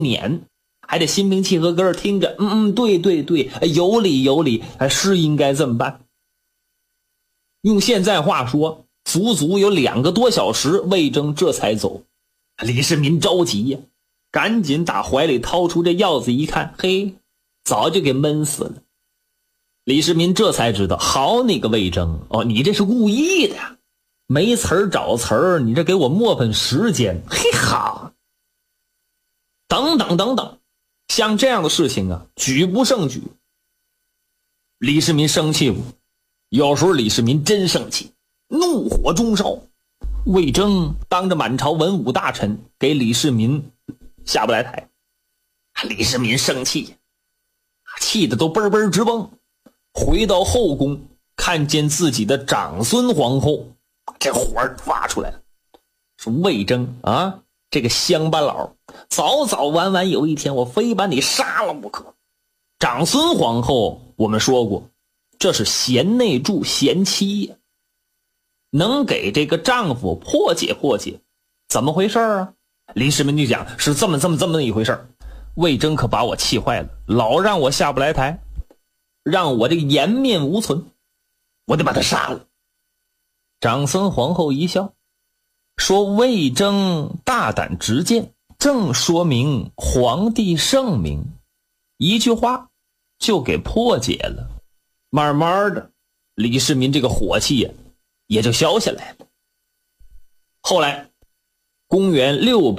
撵，还得心平气和搁这听着，对对对，有理有理，是应该这么办。用现在话说，足足有2个多小时，魏征这才走。李世民着急呀，赶紧打怀里掏出这钥匙一看，嘿，早就给闷死了。李世民这才知道，好你个魏征，你这是故意的呀，没词儿找词儿，你这给我磨喷时间，嘿好。等等，像这样的事情啊，举不胜举。李世民生气不？有时候李世民真生气，怒火中烧。魏征当着满朝文武大臣给李世民下不来台，李世民生气，气得都嘣嘣直蹦。回到后宫，看见自己的长孙皇后，这火发出来了，说魏征啊，这个乡巴佬，早早晚晚有一天我非把你杀了不可。长孙皇后我们说过，这是贤内助贤妻呀，能给这个丈夫破解破解，怎么回事啊？李世民就讲是这么一回事。魏征可把我气坏了，老让我下不来台，让我这个颜面无存，我得把他杀了。长孙皇后一笑，说魏征大胆直谏，正说明皇帝圣明，一句话就给破解了。慢慢的，李世民这个火气也就消下来了。后来公元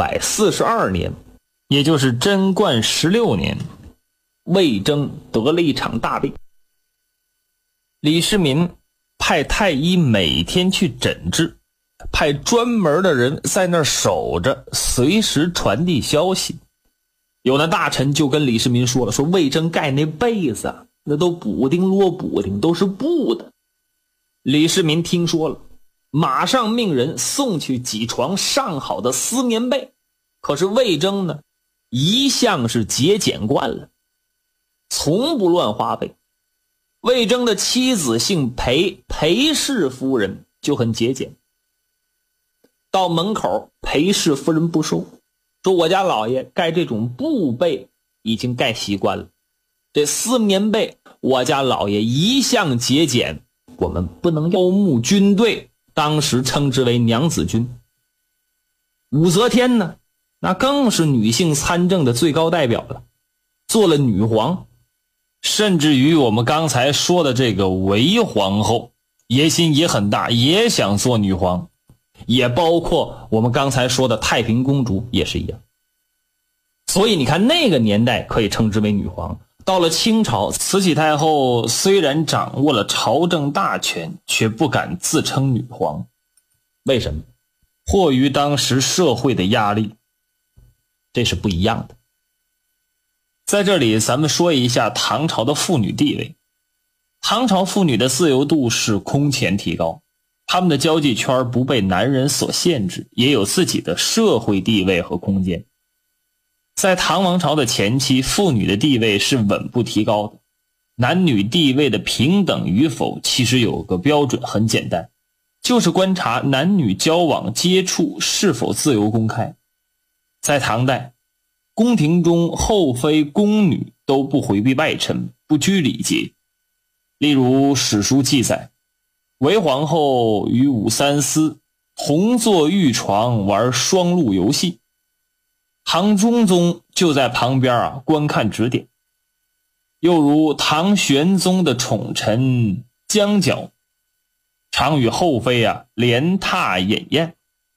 642年，也就是贞观16年，魏征得了一场大病。李世民派太医每天去诊治，派专门的人在那儿守着，随时传递消息。有的大臣就跟李世民说了，说魏征盖那被子那都补丁摞补丁，都是布的。李世民听说了，马上命人送去几床上好的丝棉被。可是魏征呢，一向是节俭惯了，从不乱花费。魏征的妻子姓裴，裴氏夫人就很节俭。到门口，裴氏夫人不收，说我家老爷盖这种布被已经盖习惯了，这丝棉被我家老爷一向节俭，我们不能招募军队，当时称之为娘子军。武则天呢，那更是女性参政的最高代表了，做了女皇。甚至于我们刚才说的这个韦皇后，野心也很大，也想做女皇，也包括我们刚才说的太平公主也是一样。所以你看那个年代可以称之为女皇。到了清朝，慈禧太后虽然掌握了朝政大权，却不敢自称女皇。为什么？迫于当时社会的压力，这是不一样的。在这里咱们说一下唐朝的妇女地位。唐朝妇女的自由度是空前提高，她们的交际圈不被男人所限制，也有自己的社会地位和空间。在唐王朝的前期，妇女的地位是稳步提高的。男女地位的平等与否其实有个标准，很简单，就是观察男女交往接触是否自由公开。在唐代，宫廷中后妃宫女都不回避外臣，不拘礼节。例如史书记载，韦皇后与武三思同坐玉床玩双陆游戏，唐中宗就在旁边观看指点。又如唐玄宗的宠臣江角，常与后妃连榻饮宴。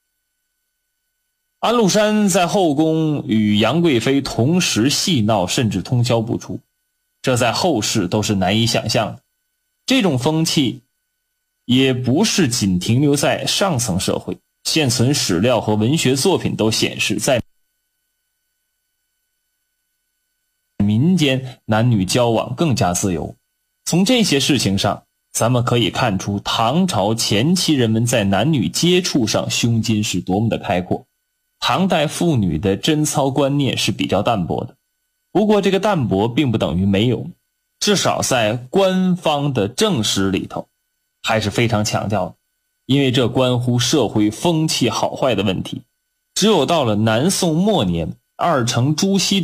安禄山在后宫与杨贵妃同时戏闹，甚至通宵不出，这在后世都是难以想象的。这种风气也不是仅停留在上层社会，现存史料和文学作品都显示，在民间男女交往更加自由。从这些事情上，咱们可以看出唐朝前期人们在男女接触上胸襟是多么的开阔。唐代妇女的贞操观念是比较淡薄的，不过这个淡薄并不等于没有，至少在官方的正史里头还是非常强调的，因为这关乎社会风气好坏的问题。只有到了南宋末年， 2城朱熹